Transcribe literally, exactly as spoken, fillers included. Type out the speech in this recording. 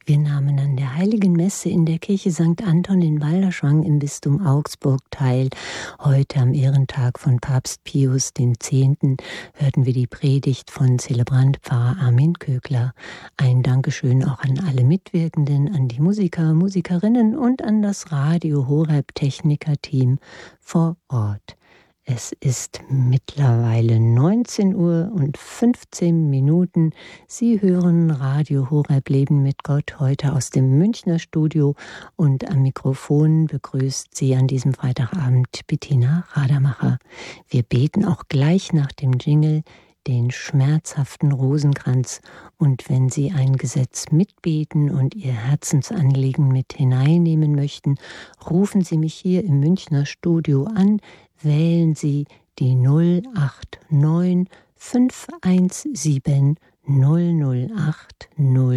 Wir nahmen an der Heiligen Messe in der Kirche Sankt Anton in Balderschwang im Bistum Augsburg teil. Heute am Ehrentag von Papst Pius X. hörten wir die Predigt von Zelebrant Pfarrer Armin Kögler. Ein Dankeschön auch an alle Mitwirkenden, an die Musiker, Musikerinnen und an das Radio Horeb Techniker-Team vor Ort. Es ist mittlerweile neunzehn Uhr und fünfzehn Minuten. Sie hören Radio Horeb Leben mit Gott heute aus dem Münchner Studio und am Mikrofon begrüßt Sie an diesem Freitagabend Bettina Radermacher. Wir beten auch gleich nach dem Jingle den schmerzhaften Rosenkranz. Und wenn Sie ein Gesetz mitbeten und Ihr Herzensanliegen mit hineinnehmen möchten, rufen Sie mich hier im Münchner Studio an. Wählen Sie die null acht neun fünf eins sieben null null acht null